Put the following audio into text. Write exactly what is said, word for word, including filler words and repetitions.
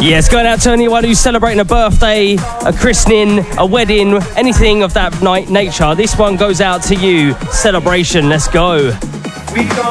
Yes, going out to anyone who's celebrating a birthday, a christening, a wedding, anything of that night nature. This one goes out to you. Celebration, let's go. We go